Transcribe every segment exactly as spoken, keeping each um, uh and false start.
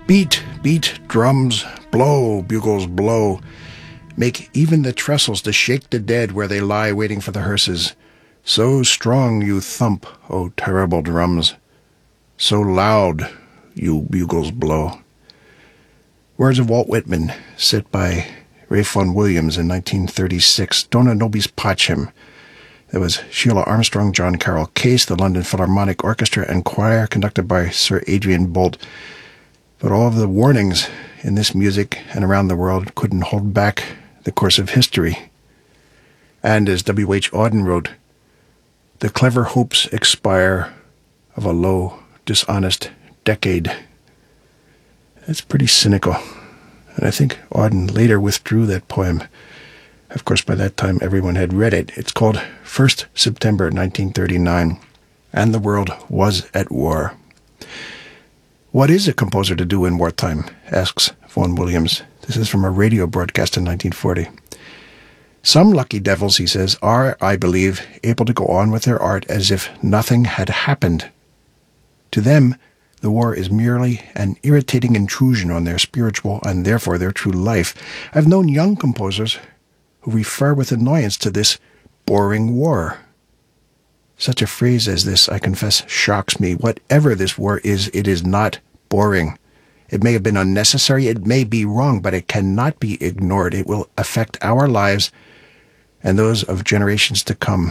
Beat, beat, drums, blow, bugles, blow. Make even the trestles to shake the dead where they lie waiting for the hearses. So strong you thump, O terrible drums. So loud you bugles blow. Words of Walt Whitman, set by Ralph Vaughan Williams in nineteen thirty-six. Dona nobis pacem. That was Sheila Armstrong, John Carroll Case, the London Philharmonic Orchestra and Choir, conducted by Sir Adrian Boult. But all of the warnings in this music and around the world couldn't hold back the course of history. And as W H Auden wrote, the clever hopes expire of a low, dishonest decade. That's pretty cynical. And I think Auden later withdrew that poem. Of course, by that time, everyone had read it. It's called First September nineteen thirty-nine, and the world was at war. What is a composer to do in wartime? Asks Vaughan Williams. This is from a radio broadcast in nineteen forty. Some lucky devils, he says, are, I believe, able to go on with their art as if nothing had happened. To them, the war is merely an irritating intrusion on their spiritual and therefore their true life. I've known young composers who refer with annoyance to this boring war. Such a phrase as this, I confess, shocks me. Whatever this war is, it is not boring. It may have been unnecessary, it may be wrong, but it cannot be ignored. It will affect our lives and those of generations to come.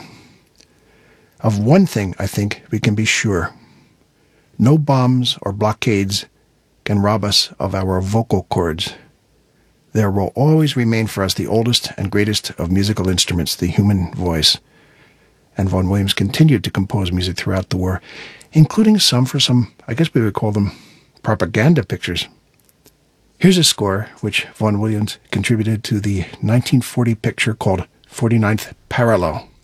Of one thing, I think, we can be sure. No bombs or blockades can rob us of our vocal cords. There will always remain for us the oldest and greatest of musical instruments, the human voice. And Vaughan Williams continued to compose music throughout the war, including some for some, I guess we would call them, propaganda pictures. Here's a score which Vaughan Williams contributed to the nineteen forty picture called forty-ninth Parallel.